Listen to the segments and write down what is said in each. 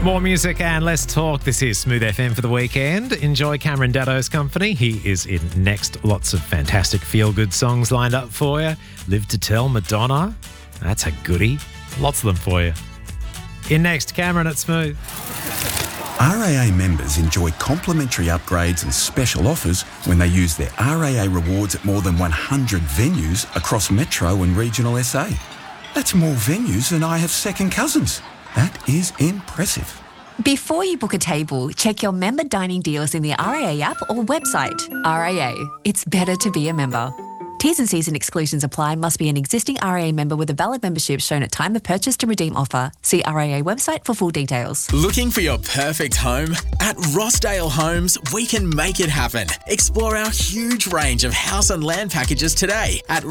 More music and less talk. This is Smooth FM for the weekend. Enjoy Cameron Daddo's company. He is in next. Lots of fantastic feel-good songs lined up for you. Live to Tell, Madonna. That's a goodie. Lots of them for you. In next, Cameron at Smooth. RAA members enjoy complimentary upgrades and special offers when they use their RAA rewards at more than 100 venues across Metro and regional SA. That's more venues than I have second cousins. That is impressive. Before you book a table, check your member dining deals in the RAA app or website. RAA, it's better to be a member. T's and C's and exclusions apply. Must be an existing RAA member with a valid membership shown at time of purchase to redeem offer. See RAA website for full details. Looking for your perfect home? At Rossdale Homes, we can make it happen. Explore our huge range of house and land packages today at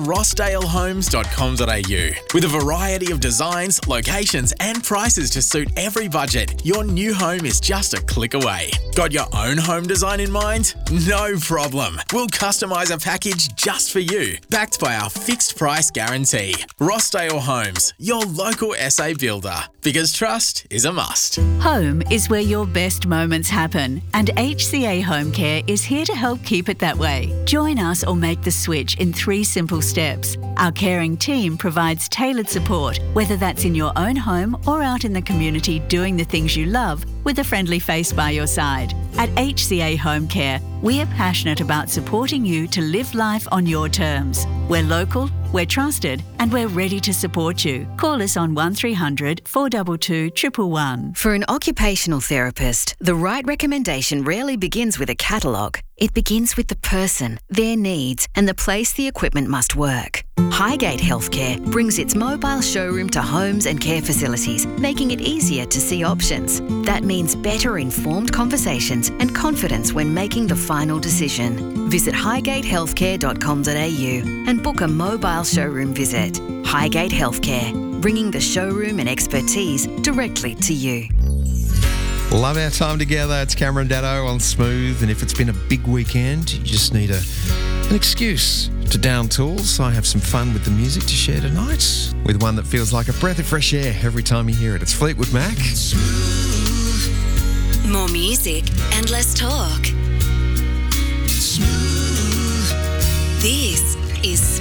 rossdalehomes.com.au. With a variety of designs, locations and prices to suit every budget, your new home is just a click away. Got your own home design in mind? No problem. We'll customise a package just for you, backed by our fixed price guarantee. Rossdale Homes, your local SA builder, because trust is a must. Home is where your best moments happen, and HCA Home Care is here to help keep it that way. Join us or make the switch in 3 simple steps. Our caring team provides tailored support, whether that's in your own home or out in the community doing the things you love with a friendly face by your side. At HCA Home Care, we are passionate about supporting you to live life on your terms. We're local, we're trusted, and we're ready to support you. Call us on 1300 422 111. For an occupational therapist, the right recommendation rarely begins with a catalogue. It begins with the person, their needs, and the place the equipment must work. Highgate Healthcare brings its mobile showroom to homes and care facilities, making it easier to see options. That means better informed conversations and confidence when making the final decision. Visit highgatehealthcare.com.au and book a mobile showroom visit. Highgate Healthcare, bringing the showroom and expertise directly to you. Love our time together. It's Cameron Daddo on Smooth, and if it's been a big weekend, you just need an excuse to down tools. I have some fun with the music to share tonight, with one that feels like a breath of fresh air every time you hear it. It's Fleetwood Mac. Smooth. More music and less talk. Smooth. This is